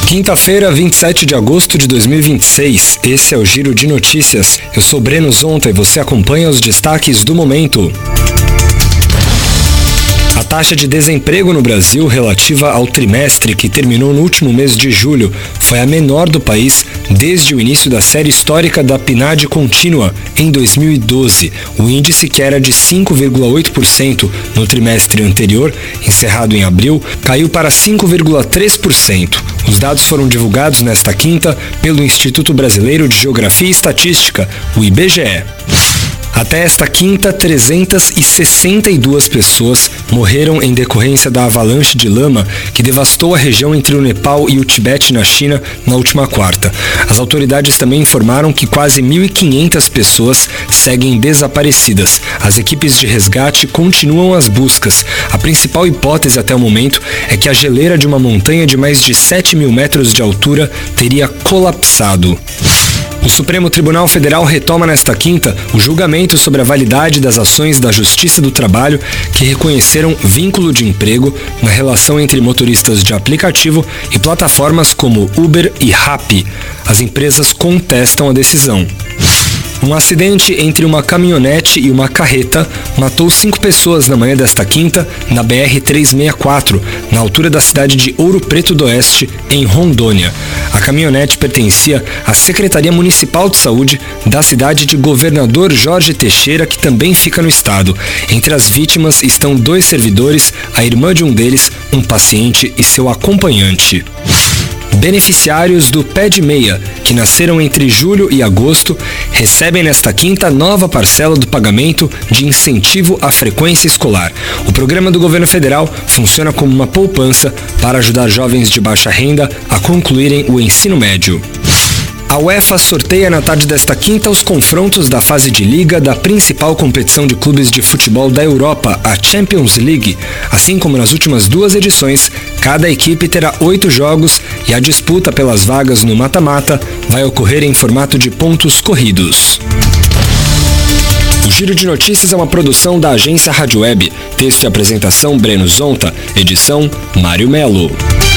Quinta-feira, 27 de agosto de 2026. Esse é o Giro de Notícias. Eu sou Breno Zonta e você acompanha os destaques do momento. A taxa de desemprego no Brasil relativa ao trimestre que terminou no último mês de julho foi a menor do país desde o início da série histórica da PNAD contínua, em 2012. O índice, que era de 5,8% no trimestre anterior, encerrado em abril, caiu para 5,3%. Os dados foram divulgados nesta quinta pelo Instituto Brasileiro de Geografia e Estatística, o IBGE. Até esta quinta, 362 pessoas morreram em decorrência da avalanche de lama que devastou a região entre o Nepal e o Tibete, na China, na última quarta. As autoridades também informaram que quase 1.500 pessoas seguem desaparecidas. As equipes de resgate continuam as buscas. A principal hipótese até o momento é que a geleira de uma montanha de mais de 7.000 metros de altura teria colapsado. O Supremo Tribunal Federal retoma nesta quinta o julgamento sobre a validade das ações da Justiça do Trabalho que reconheceram vínculo de emprego na relação entre motoristas de aplicativo e plataformas como Uber e Rappi. As empresas contestam a decisão. Um acidente entre uma caminhonete e uma carreta matou 5 pessoas na manhã desta quinta na BR-364, na altura da cidade de Ouro Preto do Oeste, em Rondônia. A caminhonete pertencia à Secretaria Municipal de Saúde da cidade de Governador Jorge Teixeira, que também fica no estado. Entre as vítimas estão 2 servidores, a irmã de um deles, um paciente e seu acompanhante. Beneficiários do Pé de Meia, que nasceram entre julho e agosto, recebem nesta quinta nova parcela do pagamento de incentivo à frequência escolar. O programa do governo federal funciona como uma poupança para ajudar jovens de baixa renda a concluírem o ensino médio. A UEFA sorteia na tarde desta quinta os confrontos da fase de liga da principal competição de clubes de futebol da Europa, a Champions League. Assim como nas últimas 2 edições, cada equipe terá 8 jogos e a disputa pelas vagas no mata-mata vai ocorrer em formato de pontos corridos. O Giro de Notícias é uma produção da agência Rádio Web. Texto e apresentação Breno Zonta. Edição Mário Melo.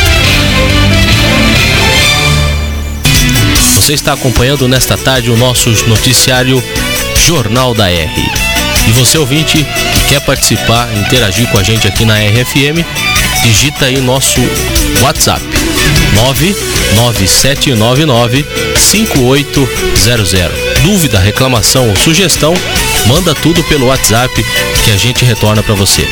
Você está acompanhando nesta tarde o nosso noticiário Jornal da R. E você, ouvinte, que quer participar, interagir com a gente aqui na RFM, digita aí nosso WhatsApp 997995800. Dúvida, reclamação ou sugestão, manda tudo pelo WhatsApp que a gente retorna para você.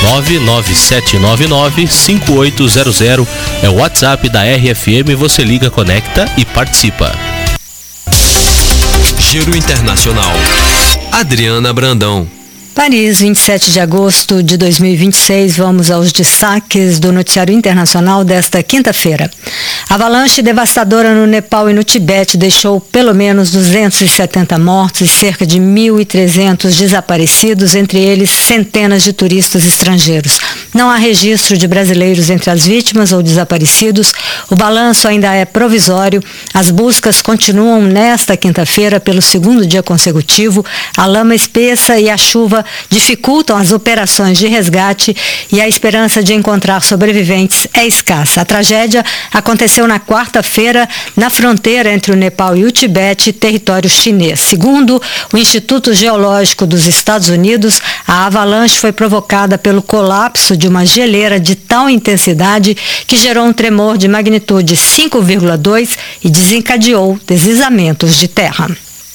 997995800 é o WhatsApp da RFM, você liga, conecta e participa. Giro Internacional. Adriana Brandão. Paris, 27 de agosto de 2026, vamos aos destaques do noticiário internacional desta quinta-feira. A avalanche devastadora no Nepal e no Tibete deixou pelo menos 270 mortos e cerca de 1.300 desaparecidos, entre eles centenas de turistas estrangeiros. Não há registro de brasileiros entre as vítimas ou desaparecidos. O balanço ainda é provisório. As buscas continuam nesta quinta-feira pelo 2º dia consecutivo. A lama espessa e a chuva dificultam as operações de resgate e a esperança de encontrar sobreviventes é escassa. A tragédia aconteceu na quarta-feira na fronteira entre o Nepal e o Tibete, território chinês. Segundo o Instituto Geológico dos Estados Unidos, a avalanche foi provocada pelo colapso de uma geleira de tal intensidade que gerou um tremor de magnitude 5,2 e desencadeou deslizamentos de terra.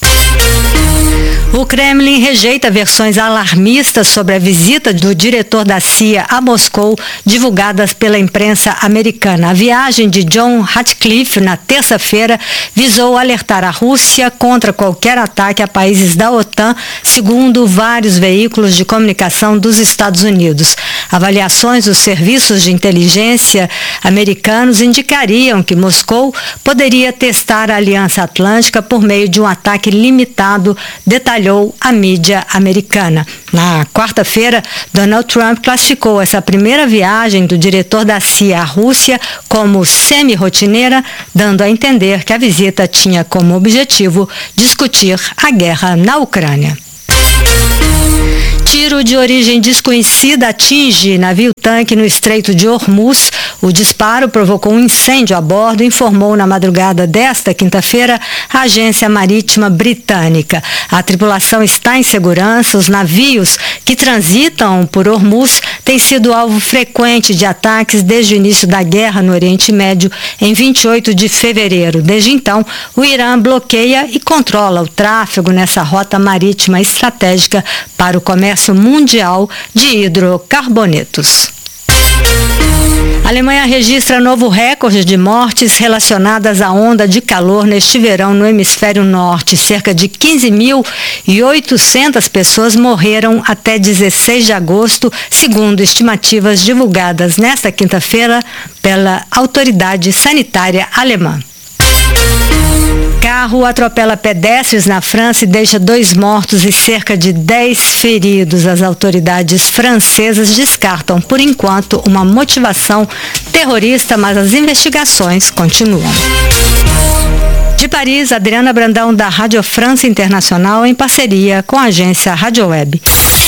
O Kremlin rejeita versões alarmistas sobre a visita do diretor da CIA a Moscou, divulgadas pela imprensa americana. A viagem de John Ratcliffe na terça-feira visou alertar a Rússia contra qualquer ataque a países da OTAN, segundo vários veículos de comunicação dos Estados Unidos. Avaliações dos serviços de inteligência americanos indicariam que Moscou poderia testar a Aliança Atlântica por meio de um ataque limitado, detalhou a mídia americana. Na quarta-feira, Donald Trump classificou essa primeira viagem do diretor da CIA à Rússia como semi-rotineira, dando a entender que a visita tinha como objetivo discutir a guerra na Ucrânia. Tiro de origem desconhecida atinge navio-tanque no Estreito de Hormuz. O disparo provocou um incêndio a bordo, informou na madrugada desta quinta-feira a agência marítima britânica. A tripulação está em segurança. Os navios que transitam por Hormuz têm sido alvo frequente de ataques desde o início da guerra no Oriente Médio, em 28 de fevereiro. Desde então, o Irã bloqueia e controla o tráfego nessa rota marítima estratégica para o comércio mundial de hidrocarbonetos. A Alemanha registra novo recorde de mortes relacionadas à onda de calor neste verão no hemisfério norte. Cerca de 15.800 pessoas morreram até 16 de agosto, segundo estimativas divulgadas nesta quinta-feira pela autoridade sanitária alemã. Carro atropela pedestres na França e deixa 2 mortos e cerca de 10 feridos. As autoridades francesas descartam, por enquanto, uma motivação terrorista, mas as investigações continuam. De Paris, Adriana Brandão, da Rádio France Internacional, em parceria com a agência Rádio Web.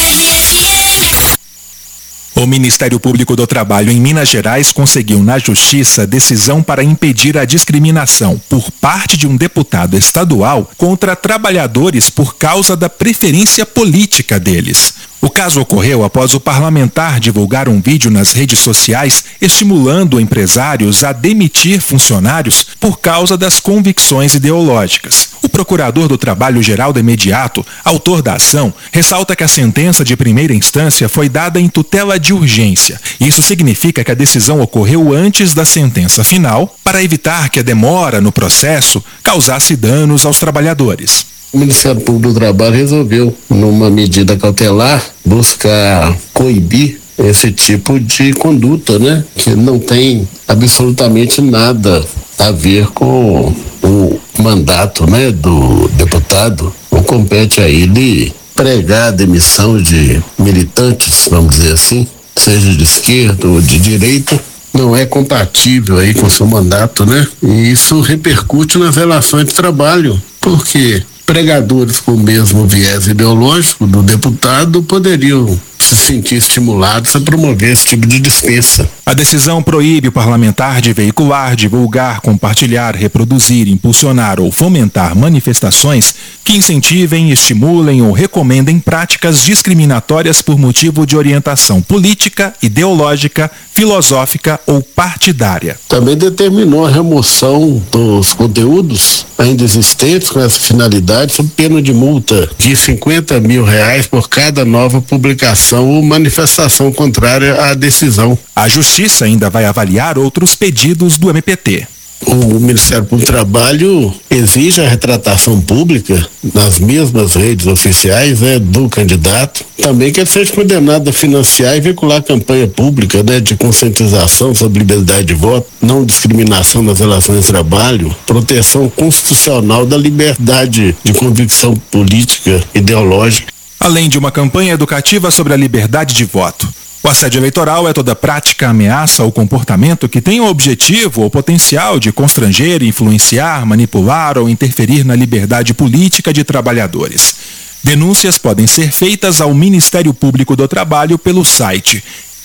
O Ministério Público do Trabalho em Minas Gerais conseguiu na Justiça decisão para impedir a discriminação por parte de um deputado estadual contra trabalhadores por causa da preferência política deles. O caso ocorreu após o parlamentar divulgar um vídeo nas redes sociais estimulando empresários a demitir funcionários por causa das convicções ideológicas. O procurador do Trabalho Geraldo Imediato, autor da ação, ressalta que a sentença de primeira instância foi dada em tutela de urgência. Isso significa que a decisão ocorreu antes da sentença final para evitar que a demora no processo causasse danos aos trabalhadores. O Ministério Público do Trabalho resolveu, numa medida cautelar, buscar coibir esse tipo de conduta, né? Que não tem absolutamente nada a ver com o mandato, né, do deputado. Não compete a ele pregar a demissão de militantes, vamos dizer assim, seja de esquerda ou de direita. Não é compatível aí com o seu mandato, né? E isso repercute nas relações de trabalho, porque pregadores com o mesmo viés ideológico do deputado poderiam se sentir estimulados a promover esse tipo de dispensa. A decisão proíbe o parlamentar de veicular, divulgar, compartilhar, reproduzir, impulsionar ou fomentar manifestações que incentivem, estimulem ou recomendem práticas discriminatórias por motivo de orientação política, ideológica, filosófica ou partidária. Também determinou a remoção dos conteúdos ainda existentes com essa finalidade sob pena de multa de R$50 mil por cada nova publicação ou manifestação contrária à decisão. A Justiça ainda vai avaliar outros pedidos do MPT. O Ministério Público do Trabalho exige a retratação pública nas mesmas redes oficiais, né, do candidato. Também que ele seja condenado a financiar e veicular campanha pública, né, de conscientização sobre liberdade de voto, não discriminação nas relações de trabalho, proteção constitucional da liberdade de convicção política, ideológica. Além de uma campanha educativa sobre a liberdade de voto. O assédio eleitoral é toda prática, ameaça ou comportamento que tem o objetivo ou potencial de constranger, influenciar, manipular ou interferir na liberdade política de trabalhadores. Denúncias podem ser feitas ao Ministério Público do Trabalho pelo site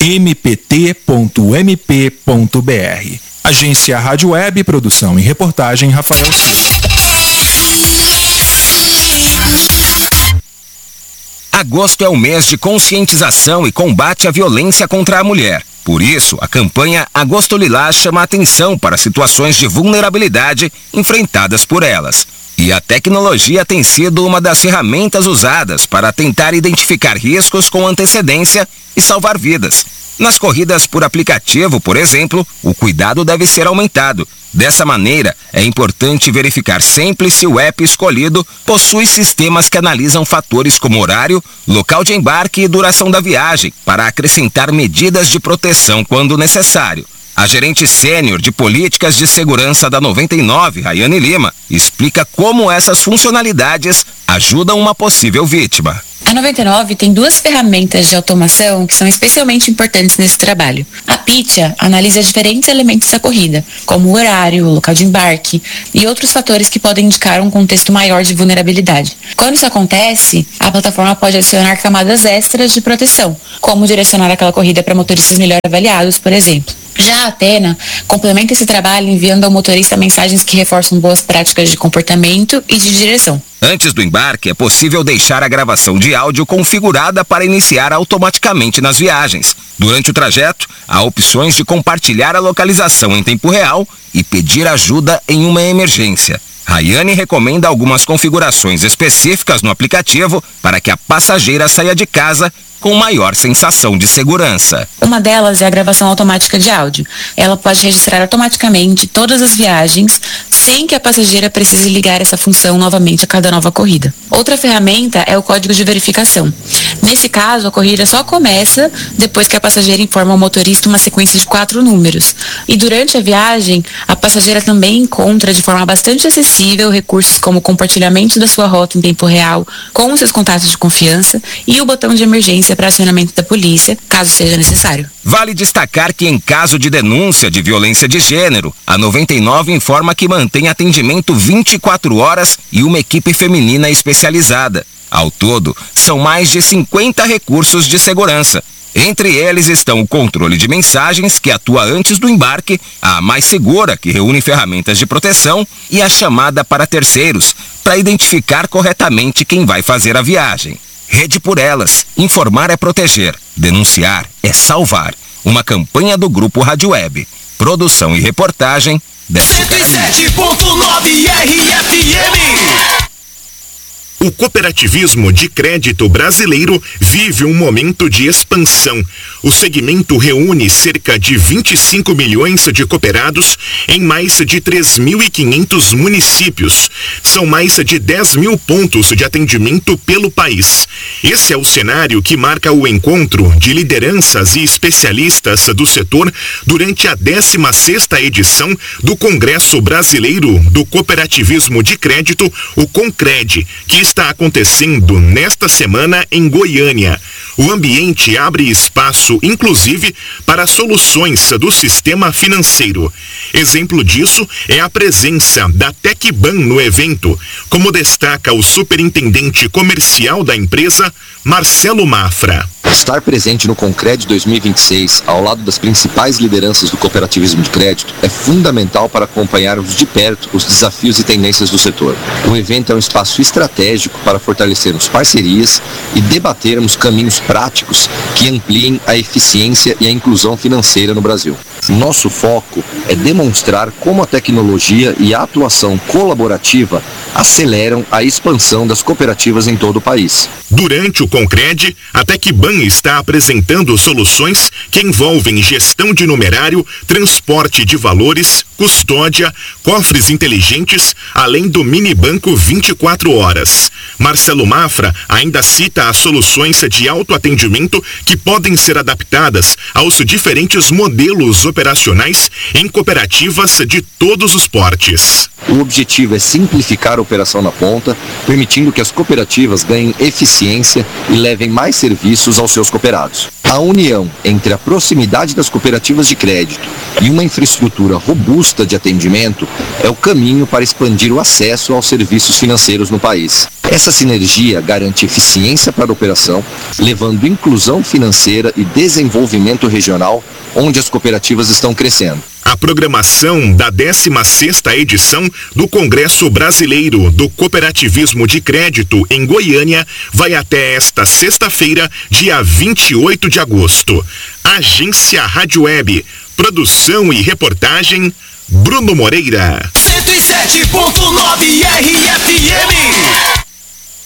mpt.mp.br. Agência Rádio Web, produção e reportagem Rafael Silva. Agosto é o mês de conscientização e combate à violência contra a mulher. Por isso, a campanha Agosto Lilás chama a atenção para situações de vulnerabilidade enfrentadas por elas. E a tecnologia tem sido uma das ferramentas usadas para tentar identificar riscos com antecedência e salvar vidas. Nas corridas por aplicativo, por exemplo, o cuidado deve ser aumentado. Dessa maneira, é importante verificar sempre se o app escolhido possui sistemas que analisam fatores como horário, local de embarque e duração da viagem, para acrescentar medidas de proteção quando necessário. A gerente sênior de políticas de segurança da 99, Rayane Lima, explica como essas funcionalidades ajudam uma possível vítima. A 99 tem 2 ferramentas de automação que são especialmente importantes nesse trabalho. A PITIA analisa diferentes elementos da corrida, como o horário, o local de embarque e outros fatores que podem indicar um contexto maior de vulnerabilidade. Quando isso acontece, a plataforma pode adicionar camadas extras de proteção, como direcionar aquela corrida para motoristas melhor avaliados, por exemplo. Já a Athena complementa esse trabalho enviando ao motorista mensagens que reforçam boas práticas de comportamento e de direção. Antes do embarque, é possível deixar a gravação de áudio configurada para iniciar automaticamente nas viagens. Durante o trajeto, há opções de compartilhar a localização em tempo real e pedir ajuda em uma emergência. Rayane recomenda algumas configurações específicas no aplicativo para que a passageira saia de casa com maior sensação de segurança. Uma delas é a gravação automática de áudio. Ela pode registrar automaticamente todas as viagens sem que a passageira precise ligar essa função novamente a cada nova corrida. Outra ferramenta é o código de verificação. Nesse caso, a corrida só começa depois que a passageira informa ao motorista uma sequência de 4 números. E durante a viagem, a passageira também encontra de forma bastante acessível recursos como o compartilhamento da sua rota em tempo real com seus contatos de confiança e o botão de emergência para acionamento da polícia, caso seja necessário. Vale destacar que em caso de denúncia de violência de gênero, a 99 informa que mantém atendimento 24 horas e uma equipe feminina especializada. Ao todo, são mais de 50 recursos de segurança. Entre eles estão o controle de mensagens, que atua antes do embarque, a Mais Segura, que reúne ferramentas de proteção, e a chamada para terceiros, para identificar corretamente quem vai fazer a viagem. Rede por Elas. Informar é proteger. Denunciar é salvar. Uma campanha do Grupo Rádio Web. Produção e reportagem, 107.9 RFM. O cooperativismo de crédito brasileiro vive um momento de expansão. O segmento reúne cerca de 25 milhões de cooperados em mais de 3.500 municípios. São mais de 10 mil pontos de atendimento pelo país. Esse é o cenário que marca o encontro de lideranças e especialistas do setor durante a 16ª edição do Congresso Brasileiro do Cooperativismo de Crédito, o CONCRED, que está acontecendo nesta semana em Goiânia. O ambiente abre espaço, inclusive, para soluções do sistema financeiro. Exemplo disso é a presença da Tecban no evento, como destaca o superintendente comercial da empresa, Marcelo Mafra. Estar presente no Concred 2026, ao lado das principais lideranças do cooperativismo de crédito, é fundamental para acompanharmos de perto os desafios e tendências do setor. O evento é um espaço estratégico para fortalecermos parcerias e debatermos caminhos práticos que ampliem a eficiência e a inclusão financeira no Brasil. Nosso foco é demonstrar como a tecnologia e a atuação colaborativa aceleram a expansão das cooperativas em todo o país. Durante o Concred, a Tecban está apresentando soluções que envolvem gestão de numerário, transporte de valores, custódia, cofres inteligentes, além do mini banco 24 horas. Marcelo Mafra ainda cita as soluções de autoatendimento que podem ser adaptadas aos diferentes modelos operacionais em cooperativas de todos os portes. O objetivo é simplificar a operação na ponta, permitindo que as cooperativas ganhem eficiência e levem mais serviços aos seus cooperados. A união entre a proximidade das cooperativas de crédito e uma infraestrutura robusta de atendimento é o caminho para expandir o acesso aos serviços financeiros no país. Essa sinergia garante eficiência para a operação, levando inclusão financeira e desenvolvimento regional, onde as cooperativas estão crescendo. A programação da 16ª edição do Congresso Brasileiro do Cooperativismo de Crédito em Goiânia vai até esta sexta-feira, dia 28 de agosto. Agência Rádio Web. Produção e reportagem, Bruno Moreira. 107.9 RFM.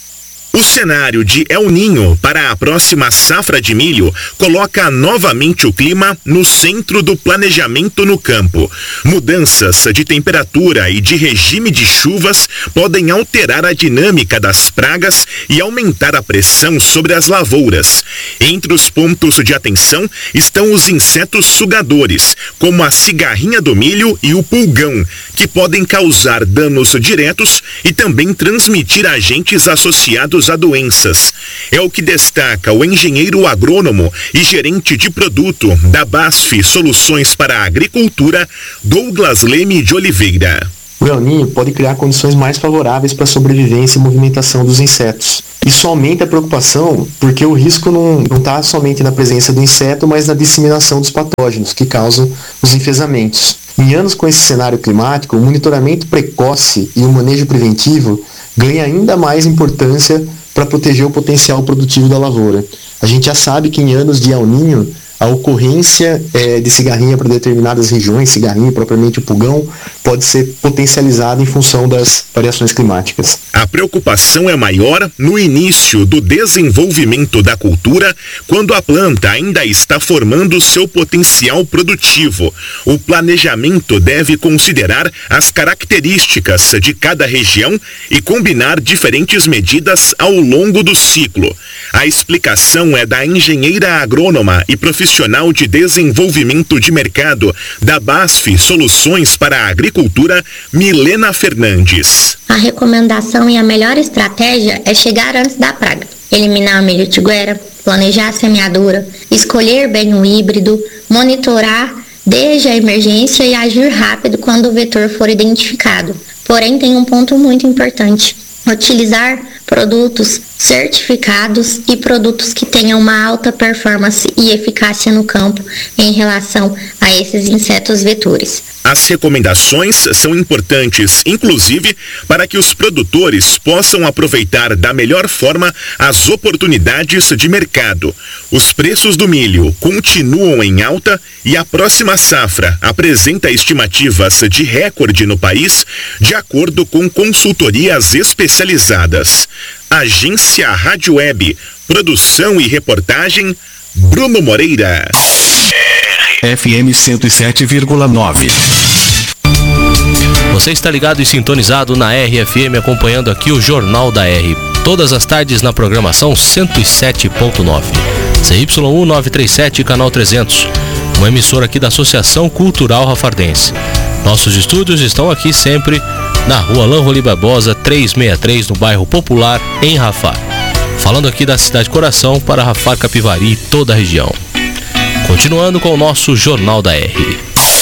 O cenário de El Niño para a próxima safra de milho coloca novamente o clima no centro do planejamento no campo. Mudanças de temperatura e de regime de chuvas podem alterar a dinâmica das pragas e aumentar a pressão sobre as lavouras. Entre os pontos de atenção estão os insetos sugadores, como a cigarrinha do milho e o pulgão, que podem causar danos diretos e também transmitir agentes associados a doenças. É o que destaca o engenheiro agrônomo e gerente de produto da BASF Soluções para a Agricultura, Douglas Leme de Oliveira. O El Niño pode criar condições mais favoráveis para a sobrevivência e movimentação dos insetos. Isso aumenta a preocupação porque o risco não está somente na presença do inseto, mas na disseminação dos patógenos que causam os enfesamentos. Em anos com esse cenário climático, o monitoramento precoce e o manejo preventivo ganha ainda mais importância para proteger o potencial produtivo da lavoura. A gente já sabe que em anos de El Niño, a ocorrência de cigarrinha para determinadas regiões, cigarrinha propriamente o pulgão, pode ser potencializada em função das variações climáticas. A preocupação é maior no início do desenvolvimento da cultura, quando a planta ainda está formando seu potencial produtivo. O planejamento deve considerar as características de cada região e combinar diferentes medidas ao longo do ciclo. A explicação é da engenheira agrônoma e profissional de desenvolvimento de mercado da BASF Soluções para a Agricultura, Milena Fernandes. A recomendação e a melhor estratégia é chegar antes da praga, eliminar a milho tiguera, planejar a semeadura, escolher bem o híbrido, monitorar desde a emergência e agir rápido quando o vetor for identificado. Porém, tem um ponto muito importante: utilizar produtos certificados e produtos que tenham uma alta performance e eficácia no campo em relação a esses insetos vetores. As recomendações são importantes, inclusive, para que os produtores possam aproveitar da melhor forma as oportunidades de mercado. Os preços do milho continuam em alta e a próxima safra apresenta estimativas de recorde no país, de acordo com consultorias especializadas. Agência Rádio Web, produção e reportagem, Bruno Moreira. FM 107,9. Você está ligado e sintonizado na RFM, acompanhando aqui o Jornal da R. Todas as tardes na programação 107.9. CY1 937, canal 300. Uma emissora aqui da Associação Cultural Rafardense. Nossos estúdios estão aqui sempre na rua Lanroli Barbosa 363, no bairro Popular, em Rafar. Falando aqui da cidade coração para Rafar, Capivari e toda a região. Continuando com o nosso Jornal da R.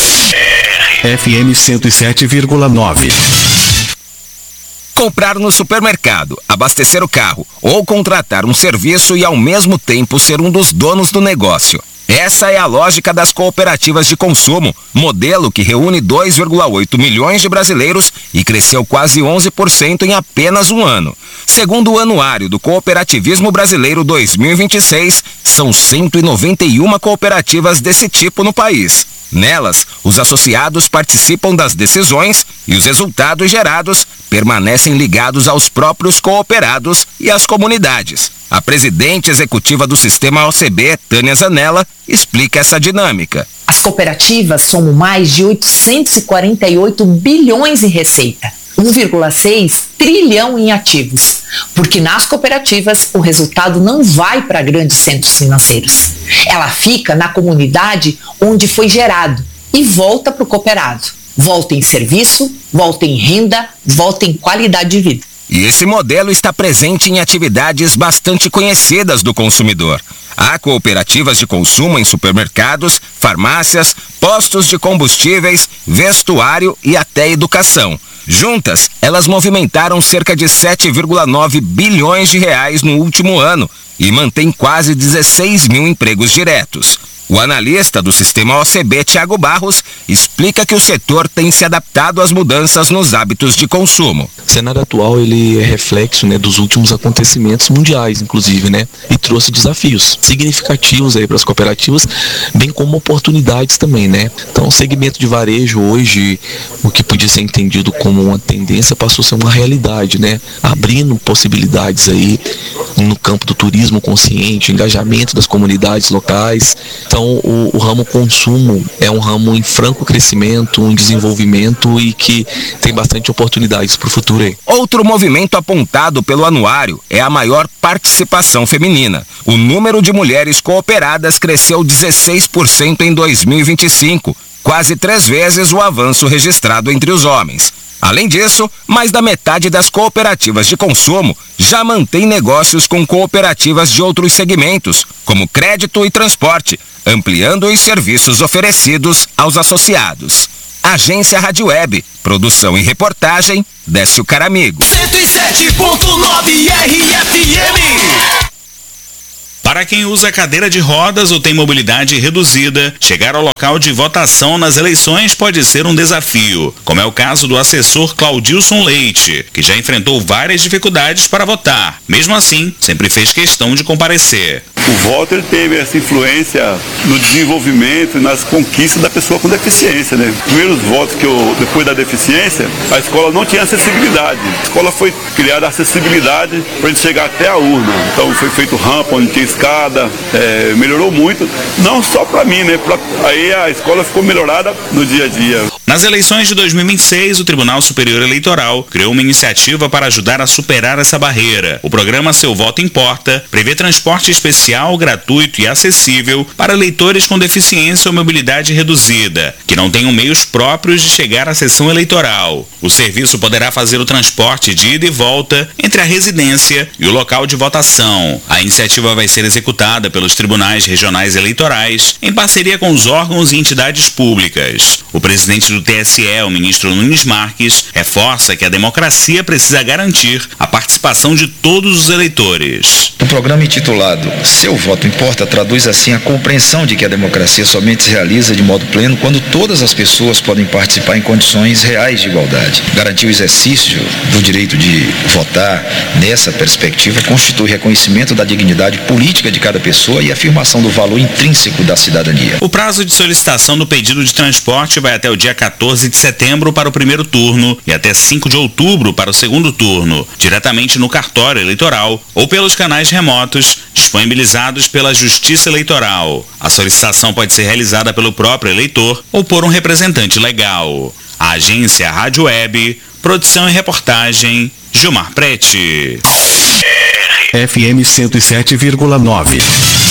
FM 107,9. Comprar no supermercado, abastecer o carro ou contratar um serviço e ao mesmo tempo ser um dos donos do negócio. Essa é a lógica das cooperativas de consumo, modelo que reúne 2,8 milhões de brasileiros e cresceu quase 11% em apenas um ano. Segundo o Anuário do Cooperativismo Brasileiro 2026, são 191 cooperativas desse tipo no país. Nelas, os associados participam das decisões e os resultados gerados permanecem ligados aos próprios cooperados e às comunidades. A presidente executiva do Sistema OCB, Tânia Zanella, explica essa dinâmica. As cooperativas somam mais de 848 bilhões em receita, 1,6 trilhão em ativos, porque nas cooperativas o resultado não vai para grandes centros financeiros. Ela fica na comunidade onde foi gerado e volta para o cooperado. Volta em serviço, volta em renda, volta em qualidade de vida. E esse modelo está presente em atividades bastante conhecidas do consumidor. Há cooperativas de consumo em supermercados, farmácias, postos de combustíveis, vestuário e até educação. Juntas, elas movimentaram cerca de 7,9 bilhões de reais no último ano e mantêm quase 16 mil empregos diretos. O analista do sistema OCB, Thiago Barros, explica que o setor tem se adaptado às mudanças nos hábitos de consumo. O cenário atual ele é reflexo, né, dos últimos acontecimentos mundiais, inclusive, né, e trouxe desafios significativos aí para as cooperativas, bem como oportunidades também, né. Então, o segmento de varejo hoje, o que podia ser entendido como uma tendência passou a ser uma realidade, né, abrindo possibilidades aí no campo do turismo consciente, engajamento das comunidades locais. Então, o ramo consumo é um ramo em franco crescimento, em desenvolvimento e que tem bastante oportunidades para o futuro aí. Outro movimento apontado pelo anuário é a maior participação feminina. O número de mulheres cooperadas cresceu 16% em 2025, quase 3 vezes o avanço registrado entre os homens. Além disso, mais da metade das cooperativas de consumo já mantém negócios com cooperativas de outros segmentos, como crédito e transporte, ampliando os serviços oferecidos aos associados. Agência Rádio Web, produção e reportagem, Décio Caramigo. 107.9 RFM. Para quem usa cadeira de rodas ou tem mobilidade reduzida, chegar ao local de votação nas eleições pode ser um desafio, como é o caso do assessor Claudilson Leite, que já enfrentou várias dificuldades para votar. Mesmo assim, sempre fez questão de comparecer. O voto ele teve essa influência no desenvolvimento e nas conquistas da pessoa com deficiência, né? Os primeiros votos depois da deficiência, a escola não tinha acessibilidade. A escola foi criada a acessibilidade para ele chegar até a urna. Então foi feito rampa onde tinha escada, melhorou muito, não só para mim, né? Aí a escola ficou melhorada no dia a dia. Nas eleições de 2026, o Tribunal Superior Eleitoral criou uma iniciativa para ajudar a superar essa barreira. O programa Seu Voto Importa prevê transporte especial, gratuito e acessível para eleitores com deficiência ou mobilidade reduzida, que não tenham meios próprios de chegar à sessão eleitoral. O serviço poderá fazer o transporte de ida e volta entre a residência e o local de votação. A iniciativa vai ser executada pelos tribunais regionais eleitorais em parceria com os órgãos e entidades públicas. O presidente do TSE, o ministro Nunes Marques, reforça que a democracia precisa garantir a participação de todos os eleitores. O programa intitulado Seu Voto Importa traduz assim a compreensão de que a democracia somente se realiza de modo pleno quando todas as pessoas podem participar em condições reais de igualdade. Garantir o exercício do direito de votar nessa perspectiva constitui reconhecimento da dignidade política de cada pessoa e afirmação do valor intrínseco da cidadania. O prazo de solicitação do pedido de transporte vai até o dia 14 de setembro para o primeiro turno e até 5 de outubro para o segundo turno, diretamente no cartório eleitoral ou pelos canais remotos disponibilizados pela Justiça Eleitoral. A solicitação pode ser realizada pelo próprio eleitor ou por um representante legal. A agência Rádio Web, produção e reportagem, Gilmar Prete. FM 107,9.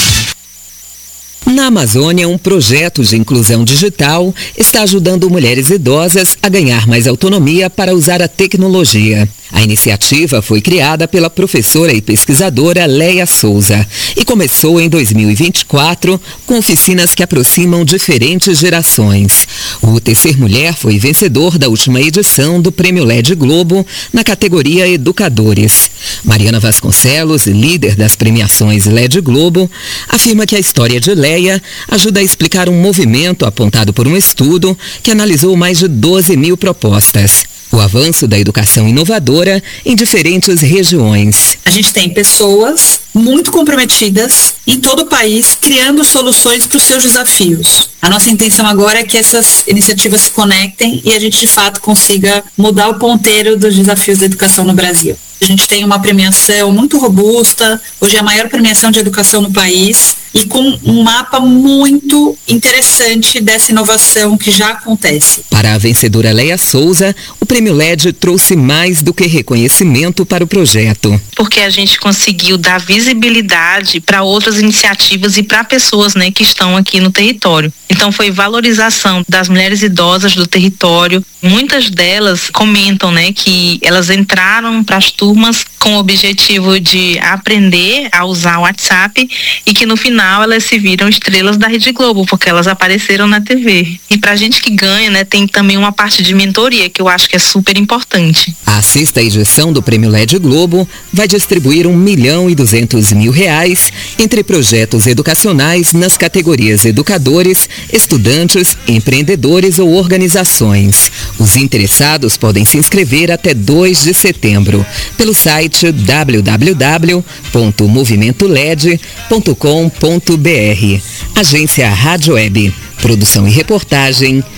Na Amazônia, um projeto de inclusão digital está ajudando mulheres idosas a ganhar mais autonomia para usar a tecnologia. A iniciativa foi criada pela professora e pesquisadora Leia Souza e começou em 2024 com oficinas que aproximam diferentes gerações. O Tecer Mulher foi vencedor da última edição do Prêmio LED Globo na categoria Educadores. Mariana Vasconcelos, líder das premiações LED Globo, afirma que a história de Leia ajuda a explicar um movimento apontado por um estudo que analisou mais de 12 mil propostas. O avanço da educação inovadora em diferentes regiões. A gente tem pessoas muito comprometidas em todo o país criando soluções para os seus desafios. A nossa intenção agora é que essas iniciativas se conectem e a gente de fato consiga mudar o ponteiro dos desafios da educação no Brasil. A gente tem uma premiação muito robusta, hoje é a maior premiação de educação no país e com um mapa muito interessante dessa inovação que já acontece. Para a vencedora Leia Souza, o Prêmio LED trouxe mais do que reconhecimento para o projeto. Porque a gente conseguiu dar visibilidade para outras iniciativas e para pessoas, né, que estão aqui no território. Então foi valorização das mulheres idosas do território. Muitas delas comentam, né, que elas entraram para as turmas com o objetivo de aprender a usar o WhatsApp e que no final final elas se viram estrelas da Rede Globo, porque elas apareceram na TV. E pra gente que ganha, né, tem também uma parte de mentoria, que eu acho que é super importante. A sexta edição do Prêmio LED Globo vai distribuir R$1.200.000 entre projetos educacionais nas categorias educadores, estudantes, empreendedores ou organizações. Os interessados podem se inscrever até 2 de setembro pelo site www.movimentoled.com.br. Agência Rádio Web. Produção e reportagem